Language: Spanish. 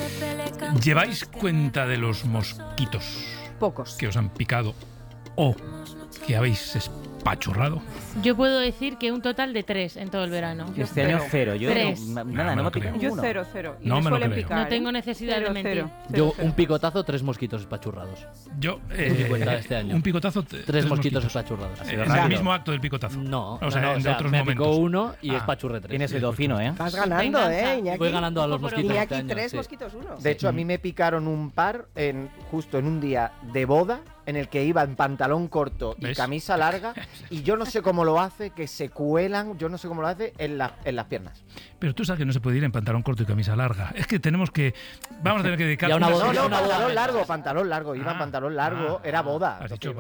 ¿Lleváis cuenta de los mosquitos Pocos. que os han picado o que habéis espachurrado? Yo puedo decir que un total de 3 en todo el verano. Este año 0. Yo Tres. nada, no me ha picado Yo ninguno. 0. Y No me me lo suelen creo. picar. No tengo necesidad de mentir. Yo, un picotazo, 3 mosquitos espachurrados. Yo, cuenta este año. un picotazo, 3 mosquitos espachurrados. En el rápido. mismo acto del picotazo. No, O sea, no, en o sea, otros me momentos. picó uno y Ah. espachurré 3. Tienes oído fino, ¿eh? Vas ganando, Venganza. Iñaki. Voy ganando a los Ojo por mosquitos ojo. este Iñaki, año. 3 sí. mosquitos, 1. De hecho, a mí me picaron un par justo en un día de boda en el que iba en pantalón corto y ¿Ves? camisa larga y yo no sé cómo lo hace, que se cuelan, yo no sé cómo lo hace en las piernas. Pero tú sabes que no se puede ir en pantalón corto y camisa larga. Es que tenemos que... Vamos a tener que dedicar... Y a una unas- boda- No, una boda pantalón largo, iba en pantalón largo, era boda. Has dicho